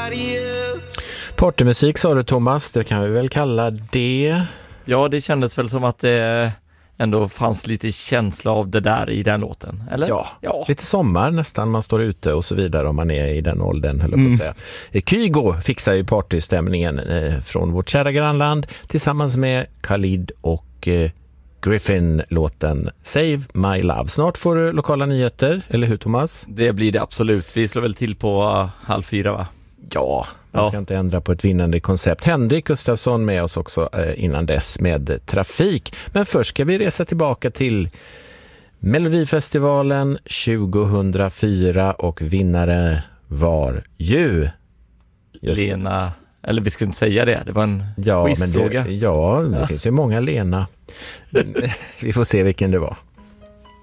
nobody else. Partymusik sa du, Thomas, det kan vi väl kalla det. Ja, det kändes väl som att det ändå fanns lite känsla av det där i den låten, eller? Ja. Lite sommar nästan, man står ute och så vidare om man är i den åldern, höll jag på att säga. Kygo fixar ju partystämningen från vårt kära grannland tillsammans med Khalid och Griffin-låten Save My Love. Snart får du lokala nyheter, eller hur, Thomas? Det blir det absolut. Vi slår väl till på 3:30, va? Ja, man ska inte ändra på ett vinnande koncept. Henrik Gustafsson med oss också innan dess med trafik. Men först ska vi resa tillbaka till Melodifestivalen 2004 och vinnare var ju Lena, eller vi skulle inte säga det. Det var en quizfråga. Det finns ju många Lena. Vi får se vilken det var.